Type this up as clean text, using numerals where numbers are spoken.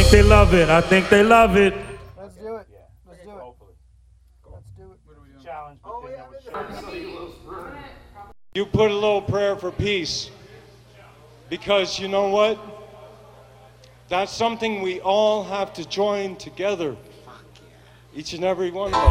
think they love it. I think they love it. Let's do it. Let's do it. Let's do it. Challenge. You put a little prayer for peace, because you know what? That's something we all have to join together. Each and every one of us.